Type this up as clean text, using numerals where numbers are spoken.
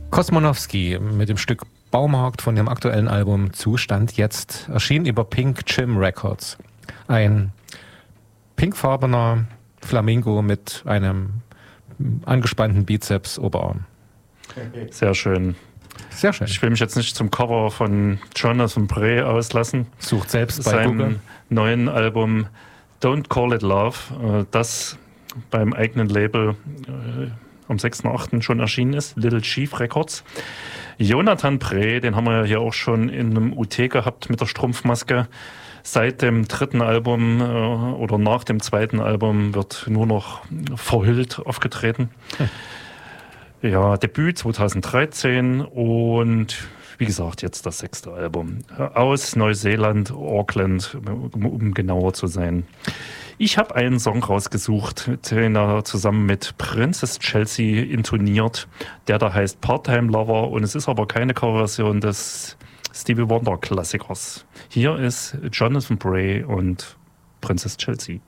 Kosmonowski mit dem Stück Baumarkt von dem aktuellen Album Zustand jetzt erschienen über Pink Jim Records. Ein pinkfarbener Flamingo mit einem angespannten Bizeps-Oberarm. Sehr schön. Sehr schön. Ich will mich jetzt nicht zum Cover von Jonathan Bray auslassen. Sucht selbst bei Google. Seinem neuen Album Don't Call It Love, das beim eigenen Label am 6.8. schon erschienen ist, Little Chief Records. Jonathan Bray, den haben wir ja hier auch schon in einem UT gehabt mit der Strumpfmaske. Seit dem dritten Album oder nach dem zweiten Album wird nur noch verhüllt aufgetreten. Ja, Debüt 2013 und wie gesagt, jetzt das 6. Album. Aus Neuseeland, Auckland, um genauer zu sein. Ich habe einen Song rausgesucht, den er zusammen mit Princess Chelsea intoniert, der da heißt Part-Time Lover, und es ist aber keine Coverversion des Stevie Wonder Klassikers. Hier ist Jonathan Bray und Princess Chelsea.